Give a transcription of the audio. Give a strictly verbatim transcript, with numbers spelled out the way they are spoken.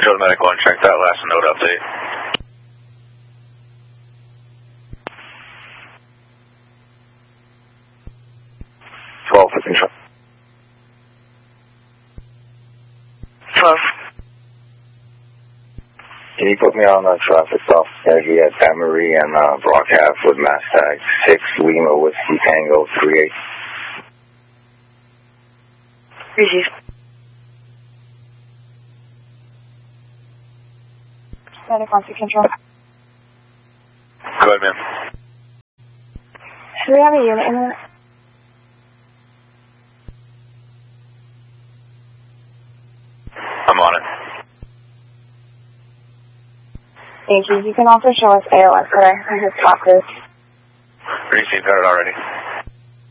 Control medical and check that last note update. twelve for control. twelve. Can you put me on a traffic stop energy at San Marie and uh, Brock Ave with mass tag six Lima Whiskey Tango three eight? Receive. Medical and control. Go ahead, ma'am. Do we have a unit in there? I'm on it. Thank you. You can also show us A O S today. I just talked to. Received, got it already.